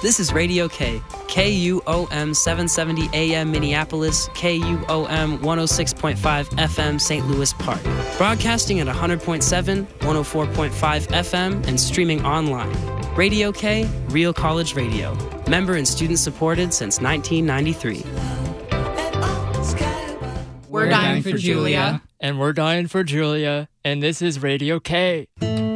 This is Radio K, KUOM 770 AM Minneapolis, KUOM 106.5 FM St. Louis Park. Broadcasting at 100.7, 104.5 FM, and streaming online. Radio K, Real College Radio. Member and student supported since 1993. We're dying for Julia. And we're dying for Julia. And this is Radio K.